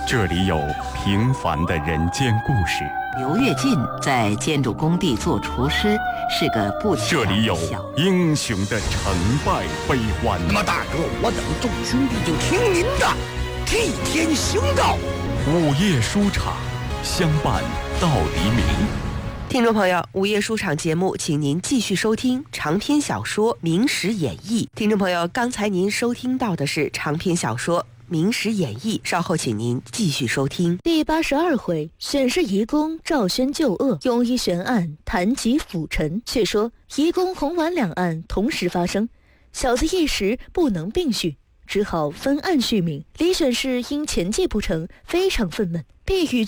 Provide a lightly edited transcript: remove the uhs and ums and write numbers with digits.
这里有平凡的人间故事， 刘跃进在建筑工地做厨师，是个不起眼的小。 这里有英雄的成败悲欢。 那么大哥，我等众兄弟就听您的，替天行道。 午夜书场，相伴到黎明。 听众朋友，午夜书场节目，请您继续收听长篇小说《明史演义》。听众朋友，刚才您收听到的是长篇小说《明史演义》，稍后请您继续收听。 第82回，选是夷公赵宣旧恶，庸医悬案谈及辅臣。却说夷公洪宛两案同时发生，小子一时不能并叙，只好分案续名。李选是因前计不成，非常愤懑，必与